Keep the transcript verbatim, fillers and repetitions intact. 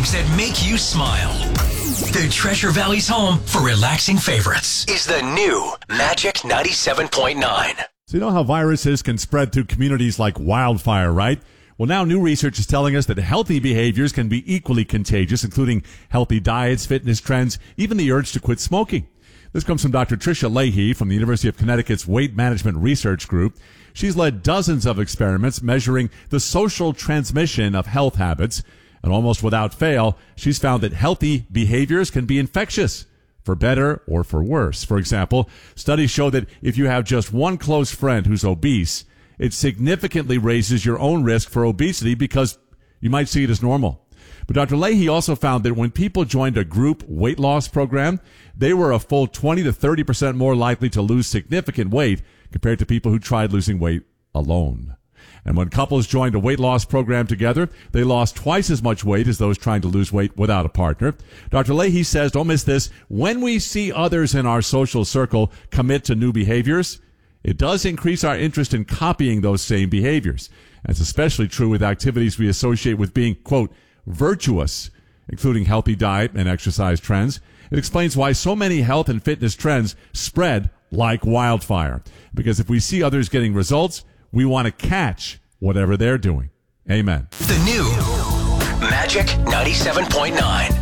songs that make you smile. The Treasure Valley's home for relaxing favorites is the new Magic ninety-seven point nine. So you know how viruses can spread through communities like wildfire, right? Well, now new research is telling us that healthy behaviors can be equally contagious, including healthy diets, fitness trends, even the urge to quit smoking. This comes from Doctor Tricia Leahy from the University of Connecticut's Weight Management Research Group. She's led dozens of experiments measuring the social transmission of health habits. And almost without fail, she's found that healthy behaviors can be infectious, for better or for worse. For example, studies show that if you have just one close friend who's obese, it significantly raises your own risk for obesity because you might see it as normal. But Doctor Leahy also found that when people joined a group weight loss program, they were a full twenty to thirty percent more likely to lose significant weight compared to people who tried losing weight alone. And when couples joined a weight loss program together, they lost twice as much weight as those trying to lose weight without a partner. Doctor Leahy says, don't miss this, when we see others in our social circle commit to new behaviors, it does increase our interest in copying those same behaviors. And it's especially true with activities we associate with being, quote, virtuous, including healthy diet and exercise trends. It explains why so many health and fitness trends spread like wildfire. Because if we see others getting results, we want to catch whatever they're doing. Amen. The new Magic ninety-seven point nine.